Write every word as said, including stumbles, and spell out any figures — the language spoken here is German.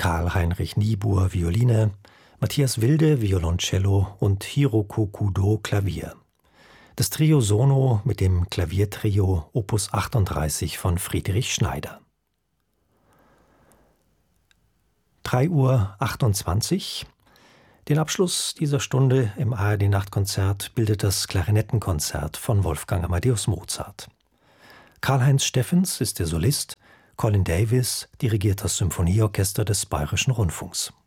Karl-Heinrich Niebuhr, Violine, Matthias Wilde, Violoncello und Hiroko Kudo, Klavier. Das Trio Sono mit dem Klaviertrio Opus achtunddreißig von Friedrich Schneider. drei Uhr achtundzwanzig. Den Abschluss dieser Stunde im A R D-Nachtkonzert bildet das Klarinettenkonzert von Wolfgang Amadeus Mozart. Karl-Heinz Steffens ist der Solist, Colin Davis dirigiert das Symphonieorchester des Bayerischen Rundfunks.